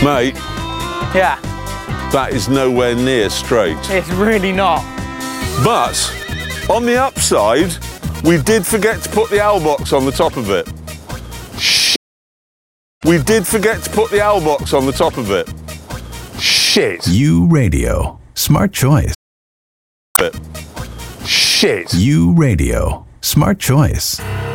Mate, Yeah, that is nowhere near straight. it's really not. But, on the upside, we did forget to put the owl box on the top of it. We did forget to put the owl box on the top of it. Shit. U Radio. Smart choice. Shit. U Radio. Smart choice.